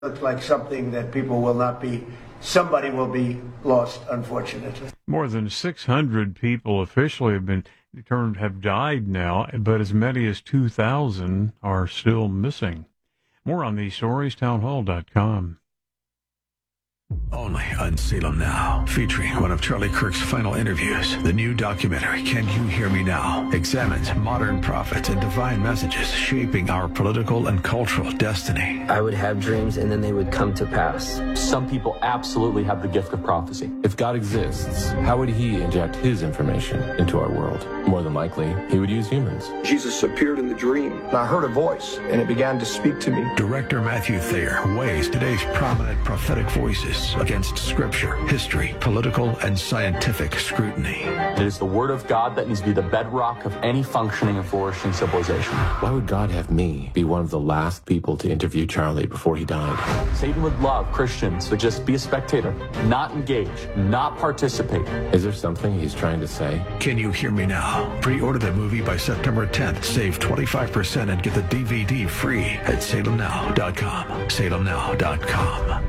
Look like something that people will not be, somebody will be lost, unfortunately. More than 600 people officially have been determined have died now, but as many as 2,000 are still missing. More on these stories, townhall.com. Only on Salem Now, featuring one of Charlie Kirk's final interviews. The new documentary, Can You Hear Me Now?, examines modern prophets and divine messages shaping our political and cultural destiny. I would have dreams and then they would come to pass. Some people absolutely have the gift of prophecy. If God exists, how would he inject his information into our world? More than likely, he would use humans. Jesus appeared in the dream, and I heard a voice, and it began to speak to me. Director Matthew Thayer weighs today's prominent prophetic voices against scripture, history, political, and scientific scrutiny. It is the word of God that needs to be the bedrock of any functioning and flourishing civilization. Why would God have me be one of the last people to interview Charlie before he died? Satan would love Christians to just be a spectator, not engage, not participate. Is there something he's trying to say? Can You Hear Me Now? Pre-order the movie by September 10th. Save 25% and get the DVD free at salemnow.com. salemnow.com.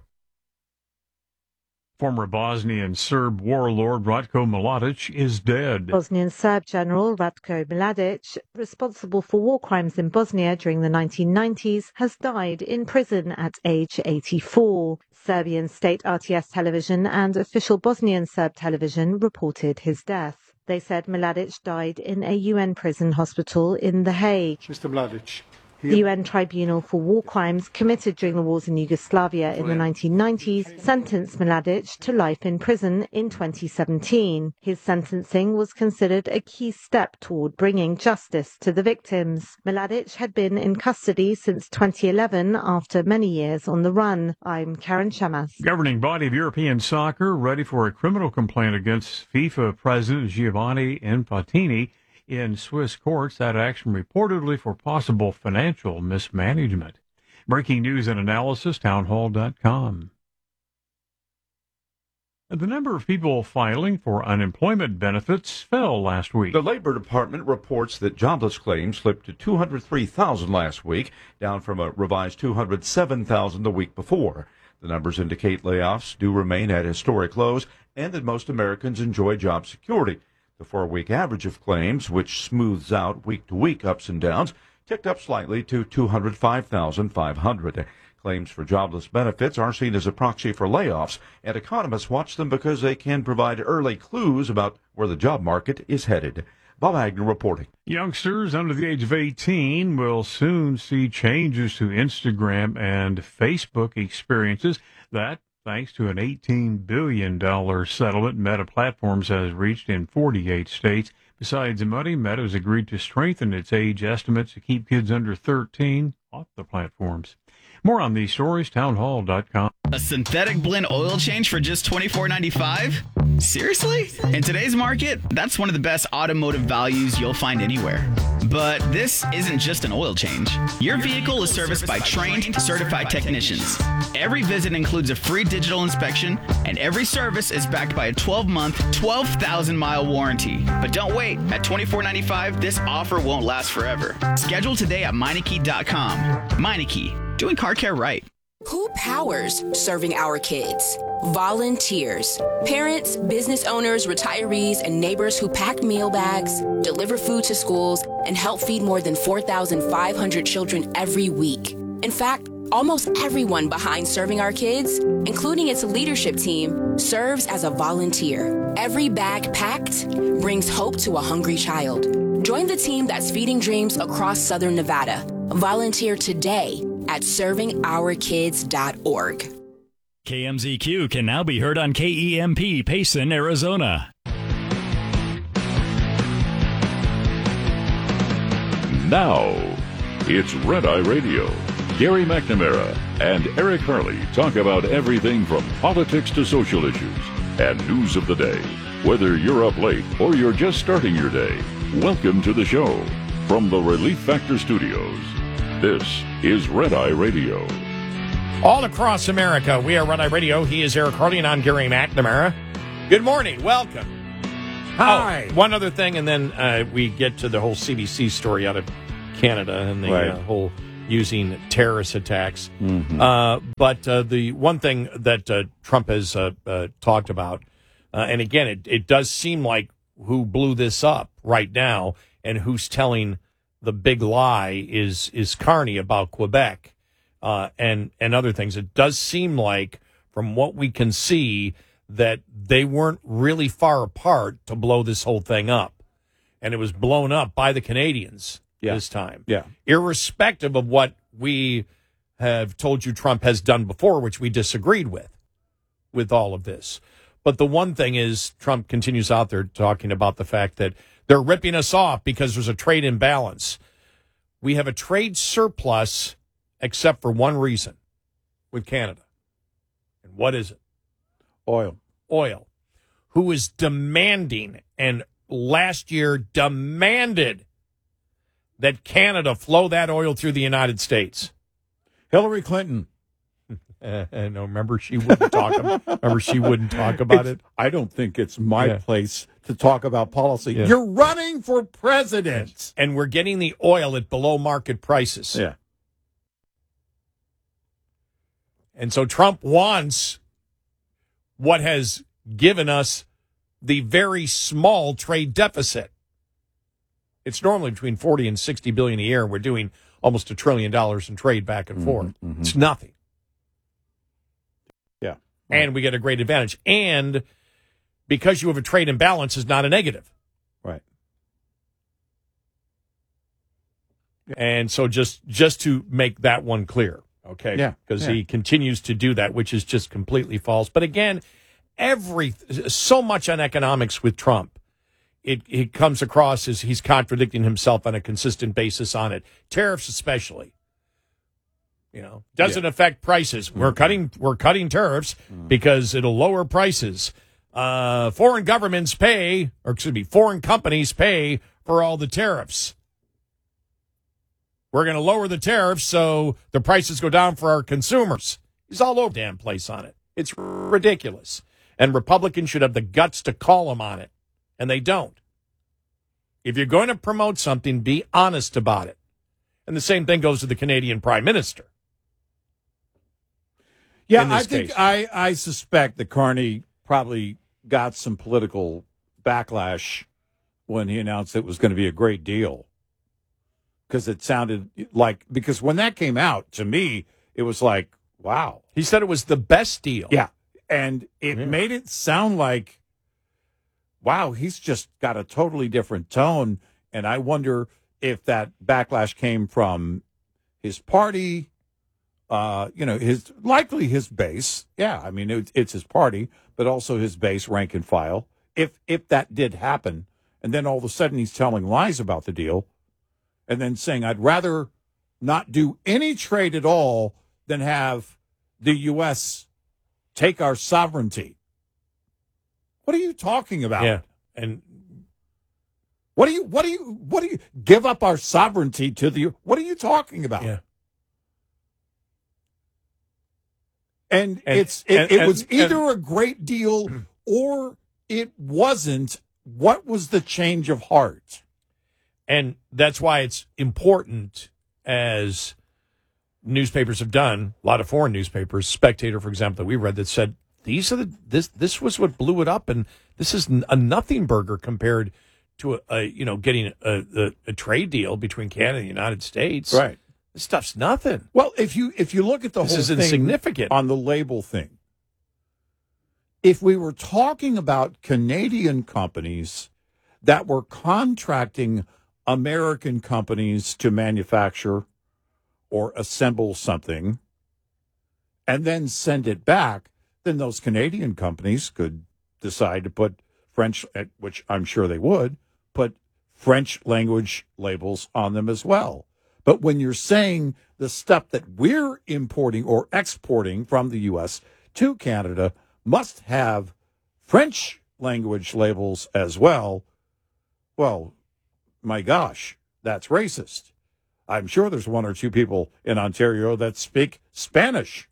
Former Bosnian Serb warlord Ratko Mladic is dead. Bosnian Serb General Ratko Mladic, responsible for war crimes in Bosnia during the 1990s, has died in prison at age 84. Serbian state RTS television and official Bosnian Serb television reported his death. They said Mladic died in a UN prison hospital in The Hague. Mr. Mladic. The UN Tribunal for War Crimes committed during the wars in Yugoslavia in the 1990s sentenced Mladic to life in prison in 2017. His sentencing was considered a key step toward bringing justice to the victims. Mladic had been in custody since 2011 after many years on the run. I'm Karen Shamas. Governing body of European soccer ready for a criminal complaint against FIFA President Giovanni Infantini in Swiss courts. That action reportedly for possible financial mismanagement. Breaking news and analysis, townhall.com. The number of people filing for unemployment benefits fell last week. The Labor Department reports that jobless claims slipped to 203,000 last week, down from a revised 207,000 the week before. The numbers indicate layoffs do remain at historic lows and that most Americans enjoy job security. The 4-week average of claims, which smooths out week-to-week ups and downs, ticked up slightly to 205,500. Claims for jobless benefits are seen as a proxy for layoffs, and economists watch them because they can provide early clues about where the job market is headed. Bob Agnew reporting. Youngsters under the age of 18 will soon see changes to Instagram and Facebook experiences that, thanks to an $18 billion settlement Meta Platforms has reached in 48 states. Besides the money, Meta has agreed to strengthen its age estimates to keep kids under 13 off the platforms. More on these stories, townhall.com. A synthetic blend oil change for just $24.95? Seriously? In today's market, that's one of the best automotive values you'll find anywhere. But this isn't just an oil change. Your vehicle is serviced by trained, certified technicians. Every visit includes a free digital inspection, and every service is backed by a 12-month, 12,000-mile warranty. But don't wait. At $24.95, this offer won't last forever. Schedule today at Meineke.com. Meineke, doing car care right. Who powers serving our kids? Volunteers. Parents, business owners, retirees, and neighbors who pack meal bags, deliver food to schools, and help feed more than 4,500 children every week. In fact, almost everyone behind Serving Our Kids, including its leadership team, serves as a volunteer. Every bag packed brings hope to a hungry child. Join the team that's feeding dreams across Southern Nevada. Volunteer today at ServingOurKids.org. KMZQ can now be heard on KEMP Payson, Arizona. Now, it's Red Eye Radio. Gary McNamara and Eric Harley talk about everything from politics to social issues and news of the day. Whether you're up late or you're just starting your day, welcome to the show. From the Relief Factor Studios, this is Red Eye Radio. All across America, we are Red Eye Radio. He is Eric Harley, and I'm Gary McNamara. Good morning. Welcome. Hi. Oh, one other thing, and then we get to the whole CBC story out of Canada and the whole using terrorist attacks. But the one thing that Trump has talked about, and again, it does seem like who blew this up right now and who's telling the big lie is Carney about Quebec and other things. It does seem like, from what we can see, that they weren't really far apart to blow this whole thing up. And it was blown up by the Canadians this time. Yeah. Irrespective of what we have told you Trump has done before, which we disagreed with all of this. But the one thing is, Trump continues out there talking about the fact that they're ripping us off because there's a trade imbalance. We have a trade surplus except for one reason with Canada. And what is it? Oil. Who is demanding, and last year demanded, that Canada flow that oil through the United States. Hillary Clinton. No, remember she wouldn't talk about it. I don't think it's my place to talk about policy. Yeah. You're running for president. And we're getting the oil at below market prices. Yeah. And so Trump wants what has given us the very small trade deficit. It's normally between 40 and 60 billion a year. We're doing almost $1 trillion in trade back and forth. It's nothing. Yeah. And we get a great advantage. And because you have a trade imbalance is not a negative. Right. And so just to make that one clear, okay? Yeah. Because he continues to do that, which is just completely false. But again, so much on economics with Trump, it comes across as he's contradicting himself on a consistent basis on it. Tariffs especially. Doesn't affect prices. We're cutting tariffs because it'll lower prices. Foreign companies pay for all the tariffs. We're going to lower the tariffs so the prices go down for our consumers. He's all over the damn place on it. It's ridiculous. And Republicans should have the guts to call him on it. And they don't. If you're going to promote something, be honest about it. And the same thing goes to the Canadian Prime Minister. Yeah, I suspect that Carney probably got some political backlash when he announced it was going to be a great deal. Because it sounded like, because when that came out, to me, it was like, wow. He said it was the best deal. Yeah. And it made it sound like, wow, he's just got a totally different tone. And I wonder if that backlash came from his party, his base. Yeah, I mean, it's his party, but also his base, rank and file. If that did happen, and then all of a sudden he's telling lies about the deal, and then saying, I'd rather not do any trade at all than have the U.S. take our sovereignty. What are you talking about? Yeah. And what do you give up our sovereignty to the, what are you talking about? Yeah. And it was either a great deal or it wasn't. What was the change of heart? And that's why it's important, as newspapers have done, a lot of foreign newspapers, Spectator, for example, that we read, that said this was what blew it up, and this is a nothing burger compared to getting a trade deal between Canada and the United States. Right. This stuff's nothing. Well, if you look at the this whole is thing insignificant on the label thing, if we were talking about Canadian companies that were contracting American companies to manufacture or assemble something and then send it back, then those Canadian companies could decide to put French, which I'm sure they would, put French language labels on them as well. But when you're saying the stuff that we're importing or exporting from the U.S. to Canada must have French language labels as well, well, my gosh, that's racist. I'm sure there's one or two people in Ontario that speak Spanish.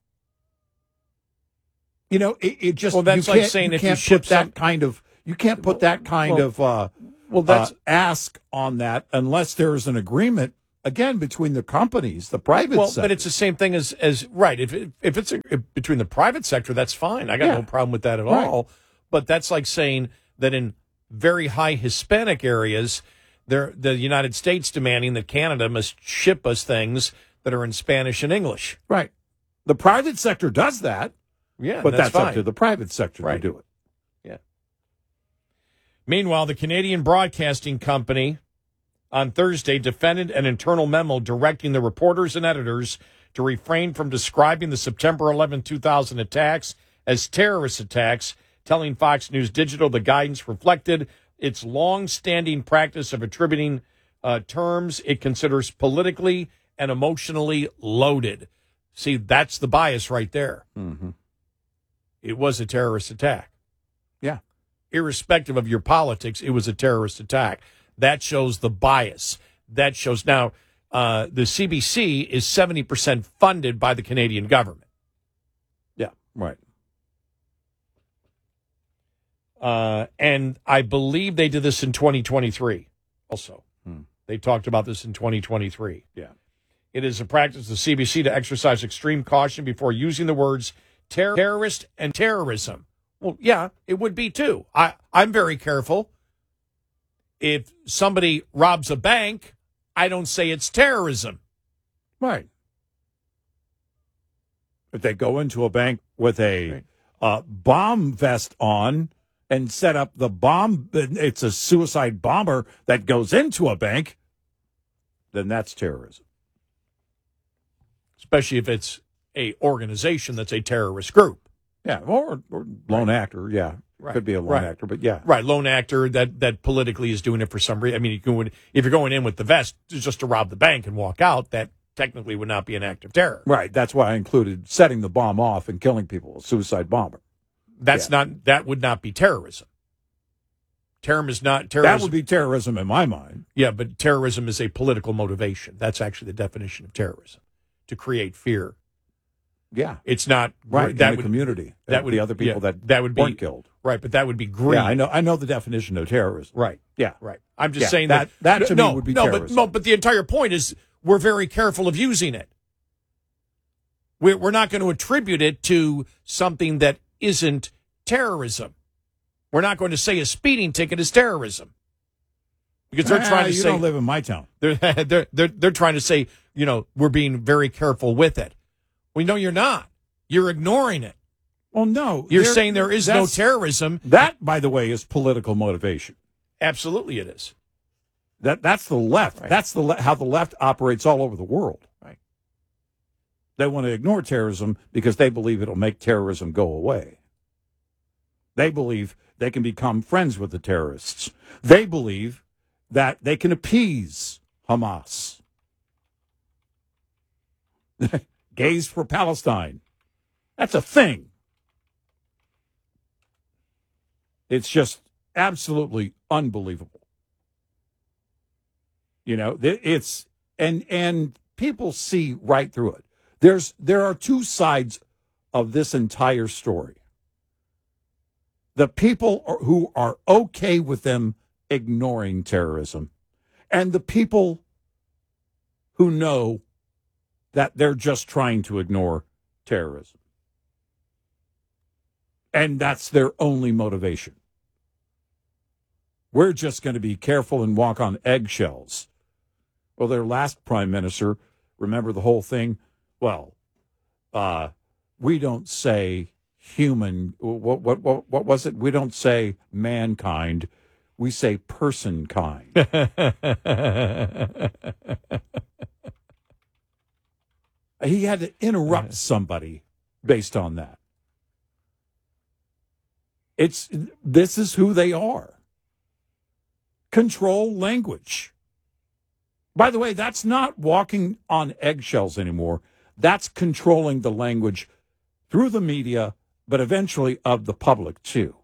It just, well, that's like saying if you ship that kind of, you can't put that kind of ask on that unless there's an agreement again, between the companies, the private sector. But it's the same thing as right. If it's between the private sector, that's fine. I got no problem with that at all. But that's like saying that in very high Hispanic areas, the United States demanding that Canada must ship us things that are in Spanish and English. Right. The private sector does that. Yeah, but that's fine. up to the private sector to do it. Yeah. Meanwhile, the Canadian Broadcasting Company on Thursday defended an internal memo directing the reporters and editors to refrain from describing the September 11, 2000 attacks as terrorist attacks, telling Fox News Digital the guidance reflected its long-standing practice of attributing terms it considers politically and emotionally loaded. See, that's the bias right there. Mm-hmm. It was a terrorist attack. Yeah. Irrespective of your politics, it was a terrorist attack. That shows the bias. That shows now the CBC is 70% funded by the Canadian government. Yeah, right. And I believe they did this in 2023 also. They talked about this in 2023. Yeah. It is a practice of the CBC to exercise extreme caution before using the words terrorist and terrorism. Well, yeah, it would be too. I'm very careful. If somebody robs a bank, I don't say it's terrorism. Right. If they go into a bank with a bomb vest on and set up the bomb, it's a suicide bomber that goes into a bank, then that's terrorism. Especially if it's a organization that's a terrorist group. Yeah, or lone actor, yeah. Right. Could be a lone actor, but yeah. Right, lone actor that politically is doing it for some reason. I mean, if you're going in with the vest just to rob the bank and walk out, that technically would not be an act of terror. Right, that's why I included setting the bomb off and killing people, a suicide bomber. That would not be terrorism. Terrorism is not terrorism. That would be terrorism in my mind. Yeah, but terrorism is a political motivation. That's actually the definition of terrorism, to create fear. Yeah, it's not right. That in the community. That would be other people that would weren't be killed. Right, but that would be greed. Yeah, I know the definition of terrorism. Right. Yeah. Right. I'm just saying that to me would be terrorism. But the entire point is we're very careful of using it. We're not going to attribute it to something that isn't terrorism. We're not going to say a speeding ticket is terrorism. Because they're trying to say you don't live in my town. They're trying to say, we're being very careful with it. Well, no, you're not. You're ignoring it. Well, no. You're saying there is no terrorism. That, by the way, is political motivation. Absolutely it is. That's the left. Right. That's how the left operates all over the world. Right. They want to ignore terrorism because they believe it'll make terrorism go away. They believe they can become friends with the terrorists. They believe that they can appease Hamas. Gays for Palestine. That's a thing. It's just absolutely unbelievable. It's and people see right through it. There are two sides of this entire story. The people who are okay with them ignoring terrorism, and the people who know that they're just trying to ignore terrorism. And that's their only motivation. We're just going to be careful and walk on eggshells. Well, their last prime minister, remember the whole thing? Well, we don't say human. What was it? We don't say mankind. We say person kind. He had to interrupt somebody based on that. This is who they are. Control language. By the way, that's not walking on eggshells anymore. That's controlling the language through the media, but eventually of the public too.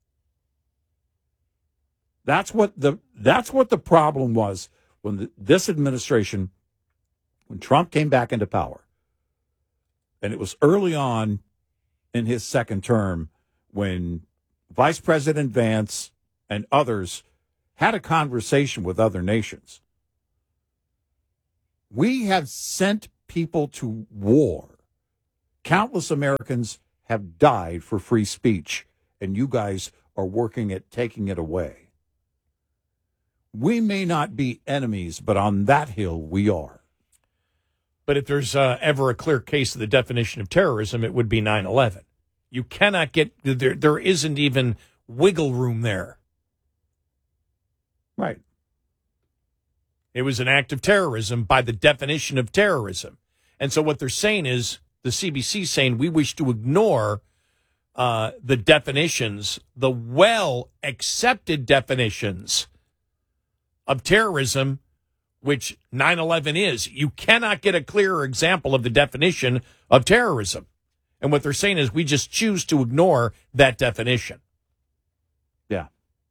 That's what the problem was when this administration, when Trump came back into power. And it was early on in his second term when Vice President Vance and others had a conversation with other nations. We have sent people to war. Countless Americans have died for free speech, and you guys are working at taking it away. We may not be enemies, but on that hill we are. But if there's ever a clear case of the definition of terrorism, it would be 9/11. You cannot get there. There isn't even wiggle room there. Right. It was an act of terrorism by the definition of terrorism. And so what they're saying is, the CBC saying we wish to ignore the definitions, the well-accepted definitions of terrorism, which 9/11 is. You cannot get a clearer example of the definition of terrorism. And what they're saying is we just choose to ignore that definition. Yeah.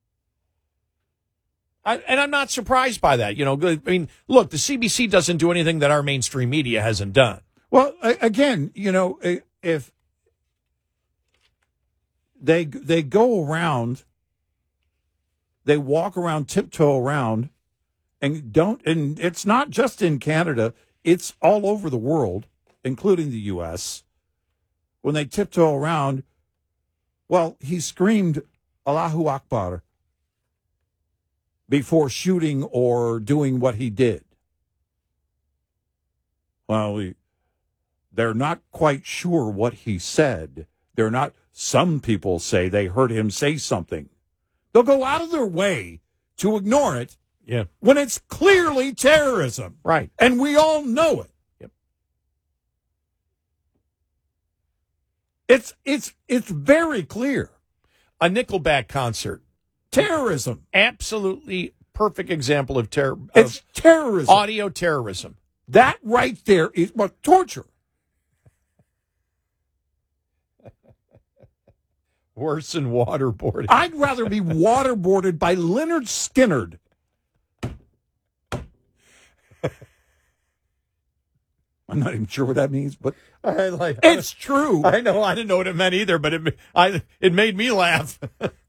And I'm not surprised by that. I mean, look, the CBC doesn't do anything that our mainstream media hasn't done. Well, again, if they go around, they walk around, tiptoe around, and it's not just in Canada, it's all over the world, including the U.S. When they tiptoe around, well, he screamed Allahu Akbar before shooting or doing what he did. Well, they're not quite sure what he said. They're not. Some people say they heard him say something. They'll go out of their way to ignore it. Yeah. When it's clearly terrorism. Right. And we all know it. Yep. It's very clear. A Nickelback concert. Terrorism. Absolutely perfect example of terror. It's terrorism. Audio terrorism. That right there is torture. Worse than waterboarding. I'd rather be waterboarded by Leonard Skinnard. I'm not even sure what that means, but it's true. I know. I didn't know what it meant either, but it made me laugh.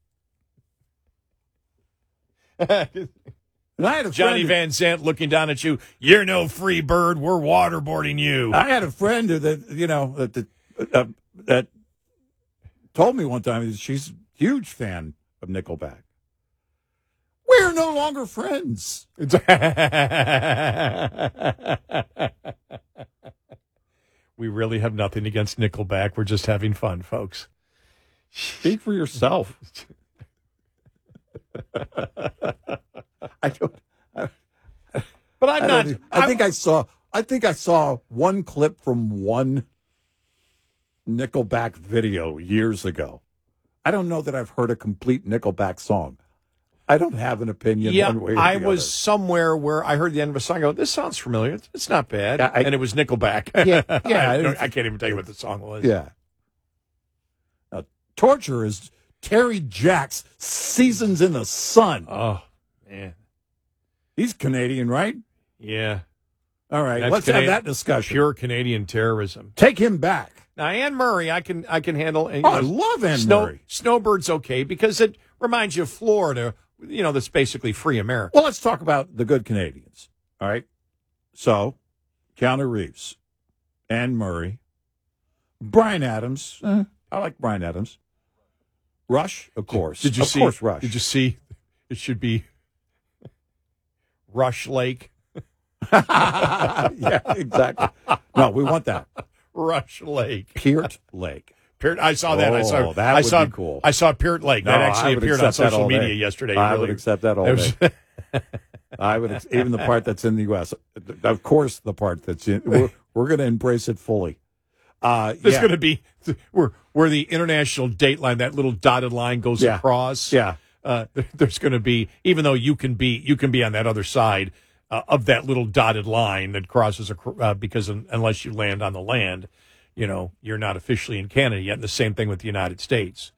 And I had a Johnny friend Van Zant looking down at you. You're no free bird. We're waterboarding you. I had a friend that told me one time she's a huge fan of Nickelback. We're no longer friends. We really have nothing against Nickelback. We're just having fun, folks. Speak for yourself. I think I saw one clip from one Nickelback video years ago. I don't know that I've heard a complete Nickelback song. I don't have an opinion one way or the other. I was somewhere where I heard the end of a song. I go, this sounds familiar. It's not bad. And it was Nickelback. Yeah. I can't even tell you what the song was. Yeah. Now, torture is Terry Jacks' Seasons in the Sun. Oh, man. He's Canadian, right? Yeah. All right, let's have that discussion. Pure Canadian terrorism. Take him back. Now, Anne Murray, I can handle. I love Anne Murray. Snowbird's okay because it reminds you of Florida, that's basically free America. Well, let's talk about the good Canadians. All right. So, Keanu Reeves, Anne Murray, Bryan Adams. I like Bryan Adams. Rush, of course. Did you see? Of course, Rush. Did you see? It should be Rush Lake. Yeah, exactly. No, we want that. Rush Lake. Peart Lake. I saw that. That would be cool. I saw Peart Lake. No, that actually appeared on social media yesterday. I would accept that all day. I would, even the part that's in the U.S. Of course, the part that's in. We're going to embrace it fully. There's going to be where the international date line, that little dotted line goes across. Yeah. There's going to be, even though you can be on that other side of that little dotted line that crosses because unless you land on the land, you're not officially in Canada yet. And the same thing with the United States.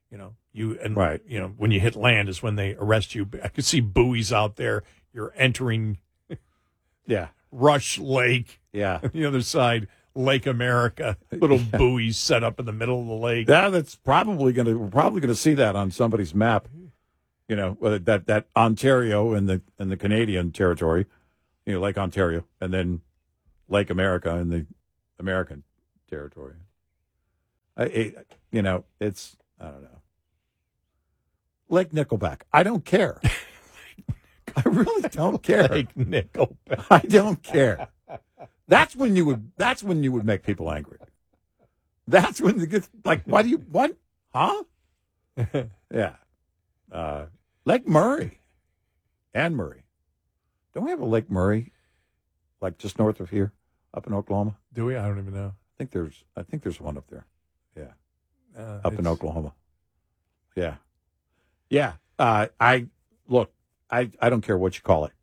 When you hit land is when they arrest you. I could see buoys out there. You're entering Rush Lake. Yeah. On the other side, Lake America. Little buoys set up in the middle of the lake. Yeah, that's we're probably going to see that on somebody's map. That Ontario and the Canadian territory Lake Ontario, and then Lake America in the American territory. It's, I don't know. Lake Nickelback. I don't care. I really don't care. Lake Nickelback. I don't care. That's when you would make people angry. That's when it gets like, what? Huh? Yeah. Lake Murray. Anne Murray. Don't we have a Lake Murray, like just north of here, up in Oklahoma? Do we? I don't even know. I think there's one up there. Yeah. Up in Oklahoma. Yeah. Yeah. I don't care what you call it.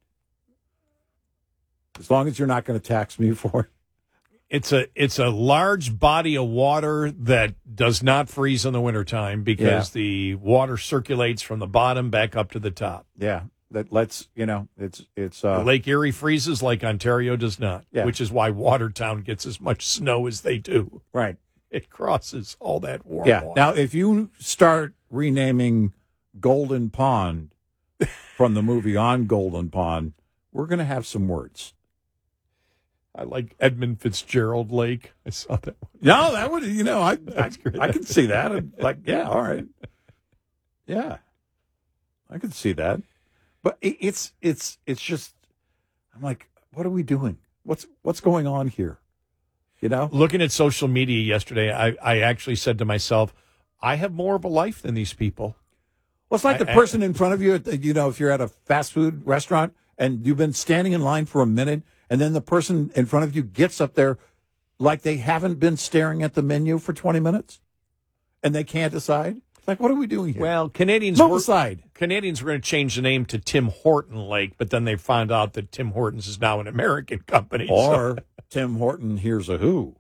As long as you're not going to tax me for it. It's a large body of water that does not freeze in the wintertime because the water circulates from the bottom back up to the top. Yeah. That lets, it's Lake Erie freezes like Ontario does not, which is why Watertown gets as much snow as they do. Right. It crosses all that warm water. Now, if you start renaming Golden Pond from the movie On Golden Pond, we're going to have some words. I like Edmund Fitzgerald Lake. I saw that one. No, that would, I can see that. All right. Yeah. I can see that. But it's just, I'm like, what are we doing? What's going on here? Looking at social media yesterday, I actually said to myself, I have more of a life than these people. Well, it's like the person in front of you, if you're at a fast food restaurant and you've been standing in line for a minute, and then the person in front of you gets up there like they haven't been staring at the menu for 20 minutes and they can't decide. Like, what are we doing here? Well, Canadians were going to change the name to Tim Horton Lake, but then they found out that Tim Hortons is now an American company. Or Tim Horton Here's a Who.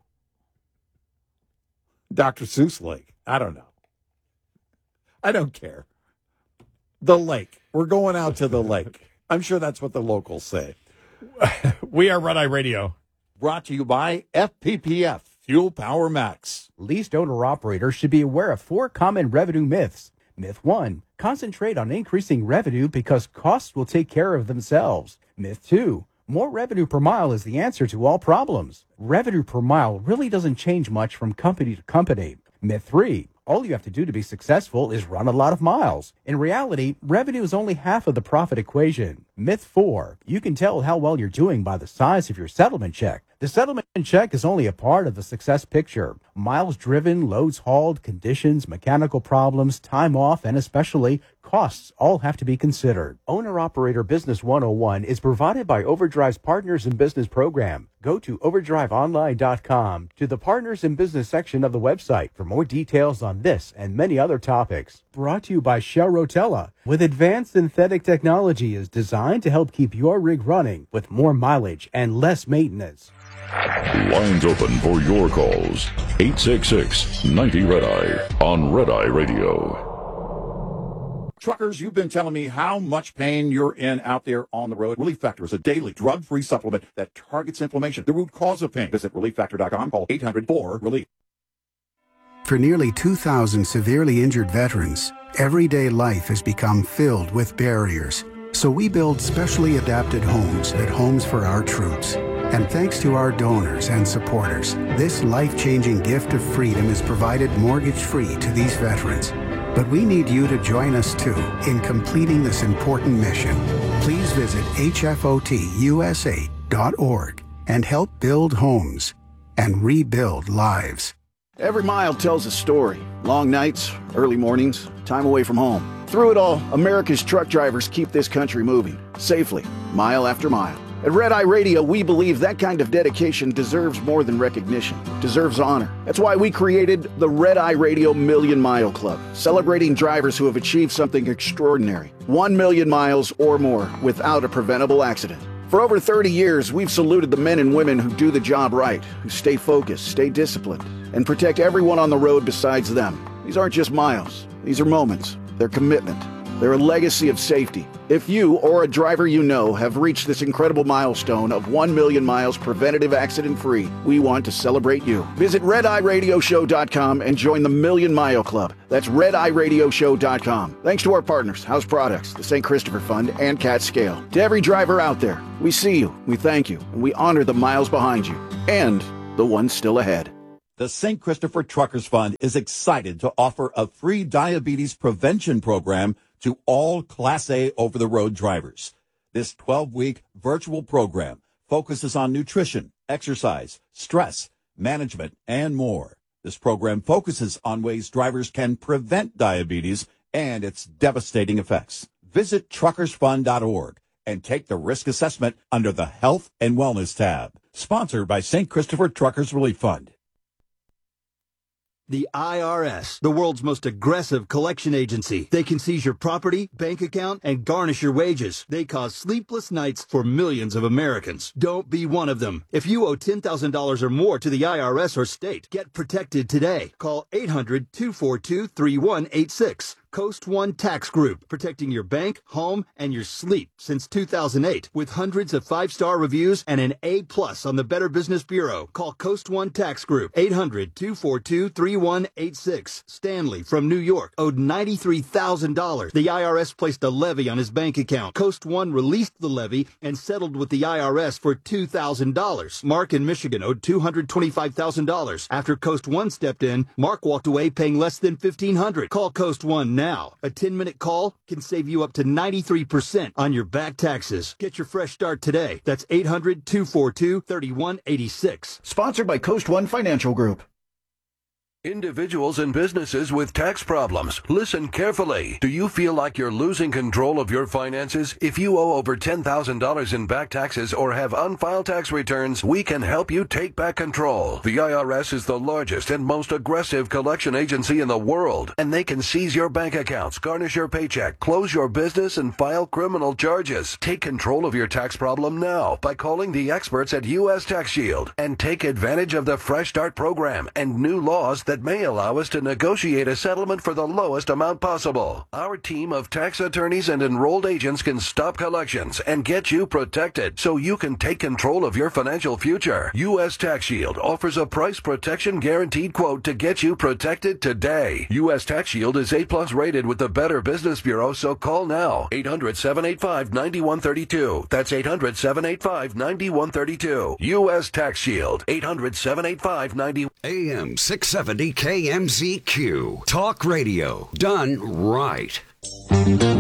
Dr. Seuss Lake. I don't know. I don't care. The lake. We're going out to the lake. I'm sure that's what the locals say. We are Red Eye Radio. Brought to you by FPPF, Fuel Power Max. Leased owner-operators should be aware of 4 common revenue myths. Myth 1, concentrate on increasing revenue because costs will take care of themselves. Myth 2, more revenue per mile is the answer to all problems. Revenue per mile really doesn't change much from company to company. Myth 3, all you have to do to be successful is run a lot of miles. In reality, revenue is only half of the profit equation. Myth 4, you can tell how well you're doing by the size of your settlement check. The settlement check is only a part of the success picture. Miles driven, loads hauled, conditions, mechanical problems, time off, and especially costs all have to be considered. Owner-Operator Business 101 is provided by Overdrive's Partners in Business program. Go to overdriveonline.com to the Partners in Business section of the website for more details on this and many other topics. Brought to you by Shell Rotella, with advanced synthetic technology is designed to help keep your rig running with more mileage and less maintenance. Lines open for your calls. 866-90-RED-EYE on Red Eye Radio. Truckers, you've been telling me how much pain you're in out there on the road. Relief Factor is a daily drug-free supplement that targets inflammation, the root cause of pain. Visit ReliefFactor.com. Call 800-4-RELIEF. For nearly 2,000 severely injured veterans, everyday life has become filled with barriers. So we build specially adapted homes at Homes for Our Troops. And thanks to our donors and supporters, this life-changing gift of freedom is provided mortgage-free to these veterans. But we need you to join us, too, in completing this important mission. Please visit hfotusa.org and help build homes and rebuild lives. Every mile tells a story. Long nights, early mornings, time away from home. Through it all, America's truck drivers keep this country moving, safely, mile after mile. At Red Eye Radio, we believe that kind of dedication deserves more than recognition, deserves honor. That's why we created the Red Eye Radio Million Mile Club, celebrating drivers who have achieved something extraordinary. 1 million miles or more without a preventable accident. For over 30 years, we've saluted the men and women who do the job right, who stay focused, stay disciplined, and protect everyone on the road besides them. These aren't just miles. These are moments. They're commitment. They're a legacy of safety. If you or a driver you know have reached this incredible milestone of 1 million miles preventative accident-free, we want to celebrate you. Visit RedEyeRadioShow.com and join the Million Mile Club. That's RedEyeRadioShow.com. Thanks to our partners, House Products, the St. Christopher Fund, and Cat Scale. To every driver out there, we see you, we thank you, and we honor the miles behind you and the ones still ahead. The St. Christopher Truckers Fund is excited to offer a free diabetes prevention program to all Class A over-the-road drivers. This 12-week virtual program focuses on nutrition, exercise, stress, management, and more. This program focuses on ways drivers can prevent diabetes and its devastating effects. Visit truckersfund.org and take the risk assessment under the Health and Wellness tab. Sponsored by St. Christopher Truckers Relief Fund. The IRS, the world's most aggressive collection agency. They can seize your property, bank account, and garnish your wages. They cause sleepless nights for millions of Americans. Don't be one of them. If you owe $10,000 or more to the IRS or state, get protected today. Call 800-242-3186. Coast One Tax Group, protecting your bank, home, and your sleep since 2008. With hundreds of 5-star reviews and an A+ on the Better Business Bureau. Call Coast One Tax Group, 800-242-3186. Stanley from New York owed $93,000. The IRS placed a levy on his bank account. Coast One released the levy and settled with the IRS for $2,000. Mark in Michigan owed $225,000. After Coast One stepped in, Mark walked away paying less than $1,500. Call Coast One now. A 10-minute call can save you up to 93% on your back taxes. Get your fresh start today. That's 800-242-3186. Sponsored by Coast One Financial Group. Individuals and businesses with tax problems, listen carefully. Do you feel like you're losing control of your finances? If you owe over $10,000 in back taxes or have unfiled tax returns, we can help you take back control. The IRS is the largest and most aggressive collection agency in the world, and they can seize your bank accounts, garnish your paycheck, close your business, and file criminal charges. Take control of your tax problem now by calling the experts at U.S. Tax Shield and take advantage of the Fresh Start program and new laws that may allow us to negotiate a settlement for the lowest amount possible. Our team of tax attorneys and enrolled agents can stop collections and get you protected so you can take control of your financial future. U.S. Tax Shield offers a price protection guaranteed quote to get you protected today. U.S. Tax Shield is A+ rated with the Better Business Bureau, so call now. 800-785-9132. That's 800-785-9132. U.S. Tax Shield. 800-785-9132. AM 670 KMZQ. Talk radio done right.